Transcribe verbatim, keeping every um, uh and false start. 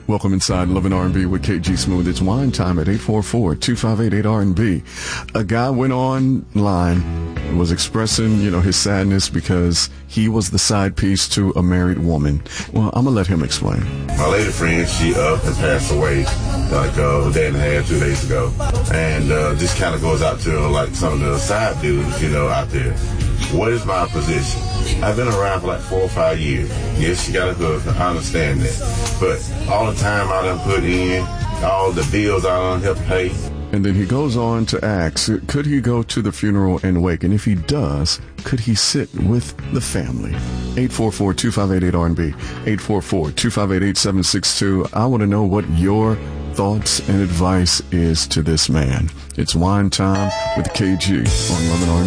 Welcome inside Love and R and B with K G Smooth. It's wine time at eight four four, two five eight, eight R and B. A guy went online, was expressing, you know, his sadness because he was the side piece to a married woman. Well, I'm going to let him explain. My lady friend, she up and passed away like uh, a day and a half, two days ago. And uh, this kind of goes out to like some of the side dudes, you know, out there. What is my position? I've been around for like four or five years. Yes, she got a husband. I understand that. But all the time I done put in, all the bills I done helped pay. And then he goes on to ask, could he go to the funeral and wake? And if he does, could he sit with the family? eight four four, two five eight, eight R and B. eight four four, two five eight, eight seven six two. I want to know what your thoughts and advice is to this man. It's wine time with K G on Love and R and B.